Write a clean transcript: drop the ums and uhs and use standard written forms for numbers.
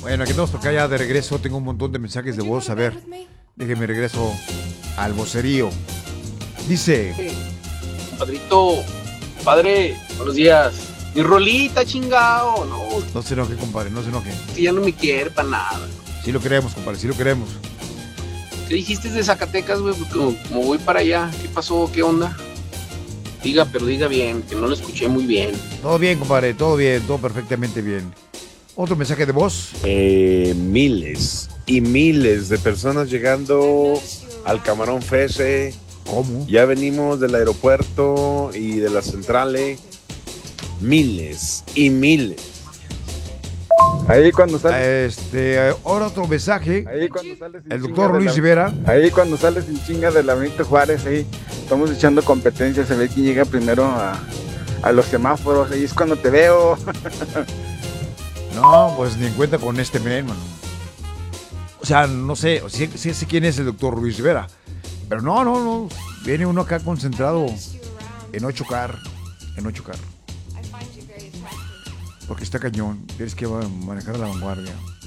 Bueno, aquí estamos por acá ya de regreso. Tengo un montón de mensajes de voz. A ver, déjeme regreso al vocerío. Dice: Padrito, padre, buenos días. Mi rolita, chingao. No, no se enoje, compadre, no se enoje. que ya no me quiere para nada. Sí lo queremos, compadre, sí lo queremos. ¿Qué dijiste de Zacatecas, güey? Como voy para allá, ¿qué pasó? ¿Qué onda? Diga, pero diga bien, que no lo escuché muy bien. Todo bien, compadre, todo bien, todo perfectamente bien. Otro mensaje de voz. Miles y miles de personas llegando al Camarón Fese. ¿Cómo? Ya venimos del aeropuerto y de las centrales. Miles y miles. Ahí cuando sales, Ahora otro mensaje. ahí cuando sales sin El chinga doctor de Luis la- Rivera. Ahí cuando sales sin chinga de la Benito Juárez, ahí estamos echando competencia, se ve quién llega primero a los semáforos, ahí es cuando te veo. No, pues ni en cuenta con este men, mano. O sea, no sé, sí sé quién es el doctor Luis Rivera. Pero no. Viene uno acá concentrado en no chocar. Porque está cañón. Tienes que manejar a la vanguardia.